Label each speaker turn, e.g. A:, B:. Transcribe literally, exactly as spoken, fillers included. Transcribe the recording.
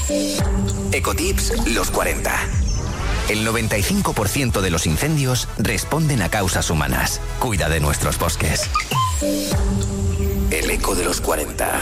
A: Ecotips los cuarenta. El noventa y cinco por ciento de los incendios responden a causas humanas. Cuida de nuestros bosques. El eco de los cuarenta.